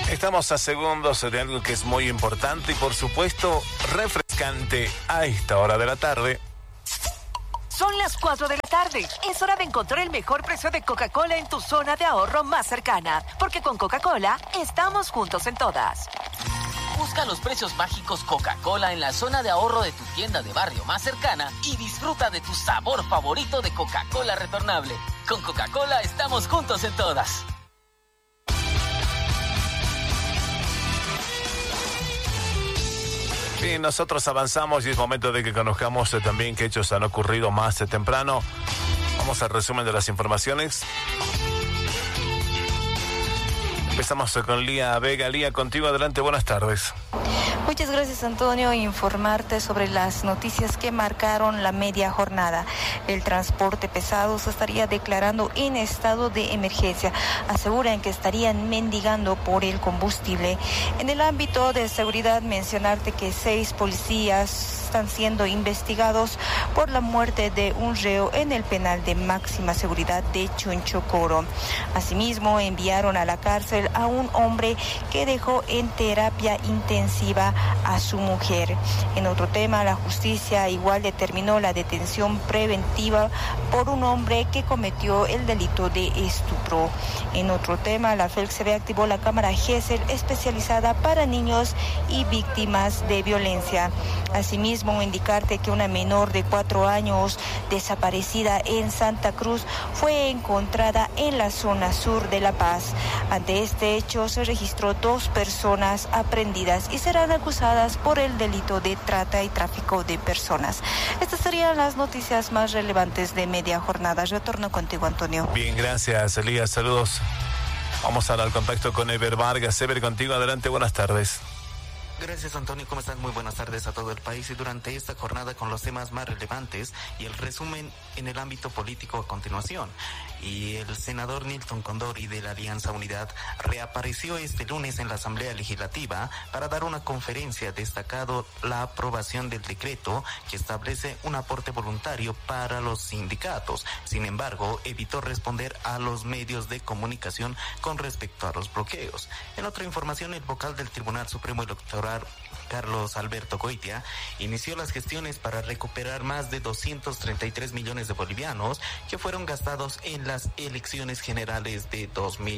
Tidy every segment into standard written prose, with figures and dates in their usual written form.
Estamos a segundos de algo que es muy importante y, por supuesto, refrescante a esta hora de la tarde. Son las 4 de la tarde. Es hora de encontrar el mejor precio de Coca-Cola en tu zona de ahorro más cercana. Porque con Coca-Cola estamos juntos en todas. Busca los precios mágicos Coca-Cola en la zona de ahorro de tu tienda de barrio más cercana y disfruta de tu sabor favorito de Coca-Cola retornable. Con Coca-Cola estamos juntos en todas. Bien, nosotros avanzamos y es momento de que conozcamos también qué hechos han ocurrido más temprano. Vamos al resumen de las informaciones. Empezamos con Lía Vega. Lía, contigo adelante, buenas tardes. Muchas gracias, Antonio. Informarte sobre las noticias que marcaron la media jornada. El transporte pesado se estaría declarando en estado de emergencia. Aseguran que estarían mendigando por el combustible. En el ámbito de seguridad, mencionarte que 6 policías están siendo investigados por la muerte de un reo en el penal de máxima seguridad de Chunchocoro. Asimismo, enviaron a la cárcel a un hombre que dejó en terapia intensiva a su mujer. En otro tema, la justicia igual determinó la detención preventiva por un hombre que cometió el delito de estupro. En otro tema, la FELCB activó la cámara GESEL especializada para niños y víctimas de violencia. Asimismo, indicarte que una menor de 4 años desaparecida en Santa Cruz fue encontrada en la zona sur de La Paz. Ante este hecho se registró 2 personas aprehendidas y serán acusadas por el delito de trata y tráfico de personas. Estas serían las noticias más relevantes de media jornada. Retorno contigo, Antonio. Bien, gracias, Elías. Saludos. Vamos ahora al contacto con Ever Vargas. Ever, contigo adelante, buenas tardes. Gracias, Antonio. ¿Cómo están? Muy buenas tardes a todo el país y durante esta jornada con los temas más relevantes y el resumen en el ámbito político a continuación. Y el senador Nilton Condori de la Alianza Unidad reapareció este lunes en la Asamblea Legislativa para dar una conferencia destacando la aprobación del decreto que establece un aporte voluntario para los sindicatos. Sin embargo, evitó responder a los medios de comunicación con respecto a los bloqueos. En otra información, el vocal del Tribunal Supremo Electoral, Carlos Alberto Goitia, inició las gestiones para recuperar más de 233 millones de bolivianos que fueron gastados en las elecciones generales de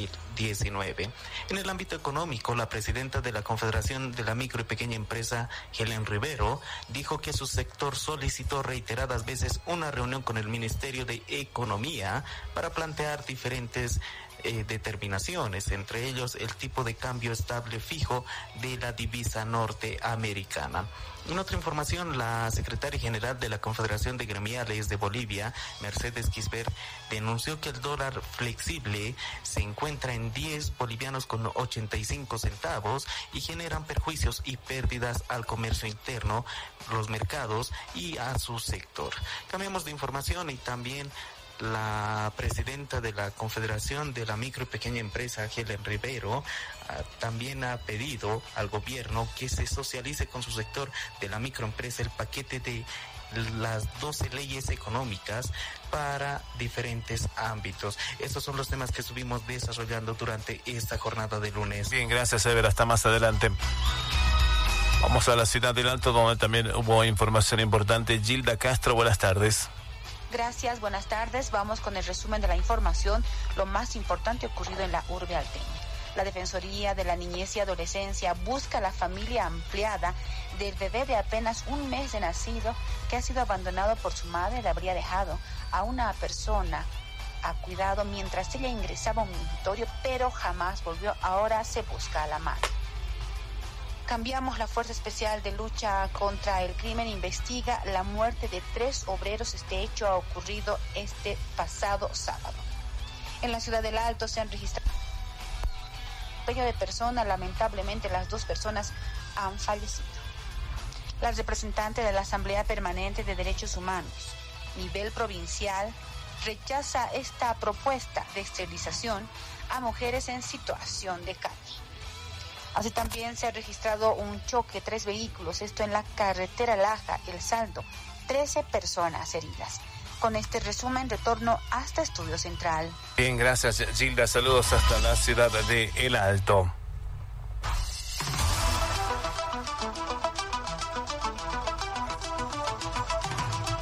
2019. En el ámbito económico, la presidenta de la Confederación de la Micro y Pequeña Empresa, Helen Rivero, dijo que su sector solicitó reiteradas veces una reunión con el Ministerio de Economía para plantear diferentes determinaciones, entre ellos el tipo de cambio estable fijo de la divisa norteamericana. En otra información, la secretaria general de la Confederación de Gremiales de Bolivia, Mercedes Quisper, denunció que el dólar flexible se encuentra en 10 bolivianos con 85 centavos y generan perjuicios y pérdidas al comercio interno, los mercados y a su sector. Cambiamos de información y también la presidenta de la Confederación de la Micro y Pequeña Empresa, Helen Rivero, también ha pedido al gobierno que se socialice con su sector de la microempresa el paquete de las 12 leyes económicas para diferentes ámbitos. Estos son los temas que estuvimos desarrollando durante esta jornada de lunes. Bien, gracias, Ever. Hasta más adelante. Vamos a la ciudad del Alto, donde también hubo información importante. Gilda Castro, buenas tardes. Gracias, buenas tardes. Vamos con el resumen de la información, lo más importante ocurrido en la urbe alteña. La Defensoría de la Niñez y Adolescencia busca la familia ampliada del bebé de apenas un mes de nacido que ha sido abandonado por su madre. Le habría dejado a una persona a cuidado mientras ella ingresaba a un mingitorio, pero jamás volvió. Ahora se busca a la madre. Cambiamos. La Fuerza Especial de Lucha contra el Crimen investiga la muerte de 3 obreros. Este hecho ha ocurrido este pasado sábado. En la ciudad del Alto se han registrado de personas. Lamentablemente, las 2 personas han fallecido. La representante de la Asamblea Permanente de Derechos Humanos, nivel provincial, rechaza esta propuesta de esterilización a mujeres en situación de calle. Así también se ha registrado un choque, 3 vehículos, esto en la carretera Laja, El Salto, 13 personas heridas. Con este resumen, retorno hasta Estudio Central. Bien, gracias, Gilda. Saludos hasta la ciudad de El Alto.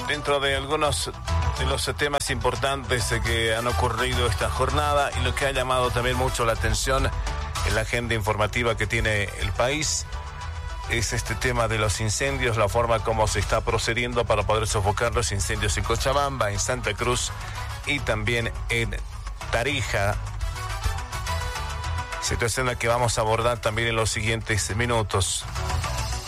dentro de algunos de los temas importantes que han ocurrido esta jornada y lo que ha llamado también mucho la atención en la agenda informativa que tiene el país es este tema de los incendios, la forma como se está procediendo para poder sofocar los incendios en Cochabamba, en Santa Cruz y también en Tarija. Situación la que vamos a abordar también en los siguientes minutos.